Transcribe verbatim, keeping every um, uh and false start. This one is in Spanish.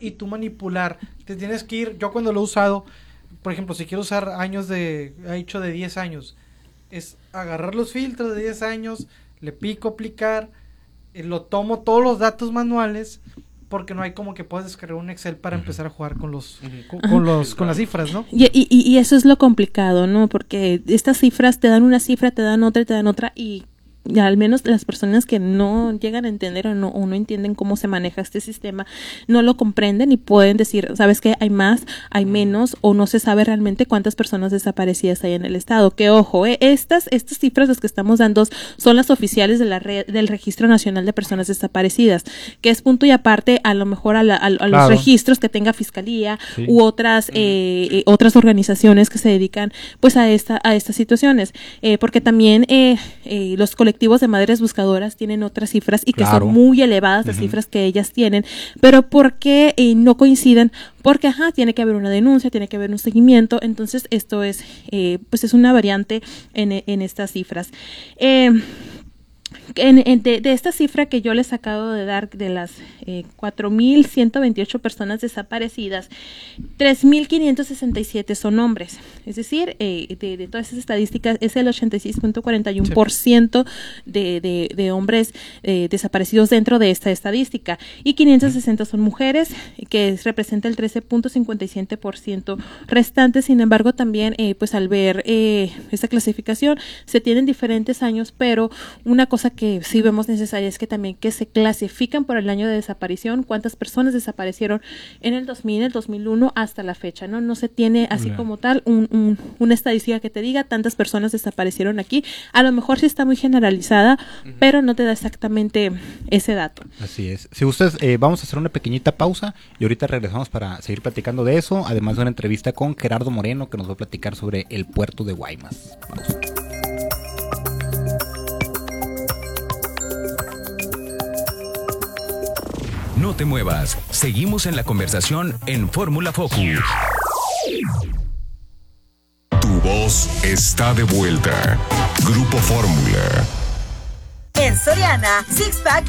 y tú manipular. Te tienes que ir, yo cuando lo he usado, por ejemplo, si quiero usar años de, he hecho de diez años, es agarrar los filtros de diez años, le pico aplicar, eh, lo tomo todos los datos manuales, porque no hay como que puedas descargar un Excel para uh-huh. empezar a jugar con los uh-huh. con, con los con las cifras, ¿no? Y, y, y eso es lo complicado, ¿no? Porque estas cifras te dan una cifra, te dan otra, te dan otra y y al menos las personas que no llegan a entender o no, o no entienden cómo se maneja este sistema, no lo comprenden y pueden decir, ¿sabes qué? Hay más, hay menos, o no se sabe realmente cuántas personas desaparecidas hay en el estado. Que ojo, ¿eh? estas, estas cifras las que estamos dando son las oficiales de la red, del Registro Nacional de Personas Desaparecidas, que es punto y aparte a lo mejor a, la, a, a claro. los registros que tenga Fiscalía sí. u otras, eh, eh, otras organizaciones que se dedican pues a esta, a estas situaciones, eh, porque también eh, eh, los colectivos de madres buscadoras tienen otras cifras y que claro. son muy elevadas las uh-huh. cifras que ellas tienen, pero ¿por qué eh, no coinciden? Porque ajá, tiene que haber una denuncia, tiene que haber un seguimiento, entonces esto es eh, pues es una variante en, en estas cifras. Eh, En, en de, de esta cifra que yo les acabo de dar de las eh, cuatro mil ciento veintiocho personas desaparecidas, tres mil quinientos sesenta y siete son hombres, es decir, eh, de, de todas esas estadísticas es el ochenta y seis punto cuarenta y uno por ciento de, de, de hombres eh, desaparecidos dentro de esta estadística y quinientos sesenta son mujeres, que representa el trece punto cincuenta y siete por ciento restante. Sin embargo, también eh, pues al ver eh, esta clasificación se tienen diferentes años, pero una cosa que sí vemos necesaria es que también que se clasifican por el año de desaparición, cuántas personas desaparecieron en el dos mil, en el dos mil uno hasta la fecha, ¿no? No se tiene así yeah. como tal un, un, una estadística que te diga tantas personas desaparecieron aquí. A lo mejor sí está muy generalizada, uh-huh. pero no te da exactamente ese dato. Así es. Si ustedes, eh, vamos a hacer una pequeñita pausa y ahorita regresamos para seguir platicando de eso, además de una entrevista con Gerardo Moreno que nos va a platicar sobre el puerto de Guaymas. Vamos. No te muevas, seguimos en la conversación en Fórmula Focus. Tu voz está de vuelta. Grupo Fórmula. En Soriana, Six Pack